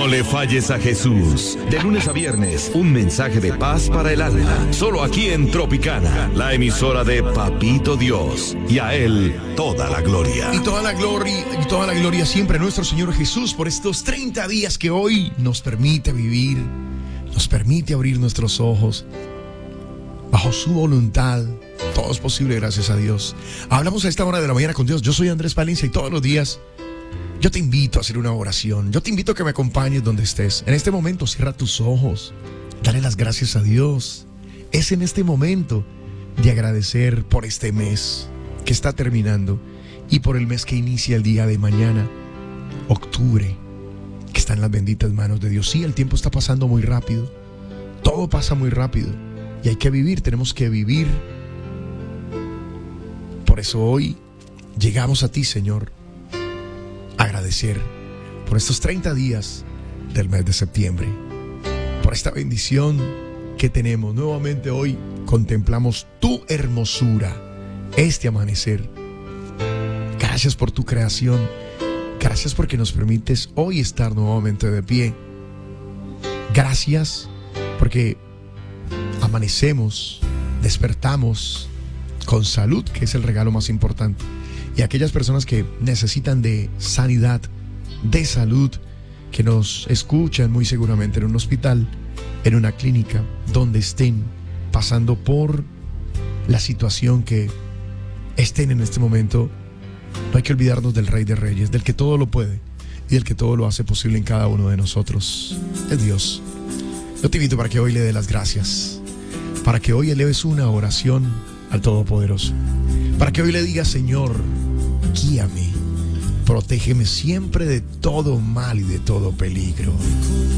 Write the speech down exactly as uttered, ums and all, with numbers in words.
le falles a Jesús. De lunes a viernes, un mensaje de paz para el alma. Solo aquí en Tropicana, la emisora de Papito Dios. Y a Él toda la gloria. Y toda la gloria, y toda la gloria siempre a nuestro Señor Jesús por estos treinta días que hoy nos permite vivir, nos permite abrir nuestros ojos bajo su voluntad. Todo es posible gracias a Dios. Hablamos a esta hora de la mañana con Dios. Yo soy Andrés Palencia y todos los días yo te invito a hacer una oración. Yo te invito a que me acompañes donde estés. En este momento cierra tus ojos. Dale las gracias a Dios. Es en este momento de agradecer por este mes que está terminando y por el mes que inicia el día de mañana, octubre, que está en las benditas manos de Dios. Sí, el tiempo está pasando muy rápido. Todo pasa muy rápido y hay que vivir, tenemos que vivir. Por eso hoy llegamos a ti, Señor, agradecer por estos treinta días del mes de septiembre, por esta bendición que tenemos. Nuevamente hoy contemplamos tu hermosura, este amanecer. Gracias por tu creación, gracias porque nos permites hoy estar nuevamente de pie. Gracias porque amanecemos, despertamos con salud, que es el regalo más importante. Y aquellas personas que necesitan de sanidad, de salud, que nos escuchan muy seguramente en un hospital, en una clínica, donde estén pasando por la situación que estén en este momento, no hay que olvidarnos del Rey de Reyes, del que todo lo puede y del que todo lo hace posible en cada uno de nosotros. Es Dios. Yo te invito para que hoy le dé las gracias, para que hoy eleves una oración al Todopoderoso, para que hoy le digas: Señor, guíame, protégeme siempre de todo mal y de todo peligro.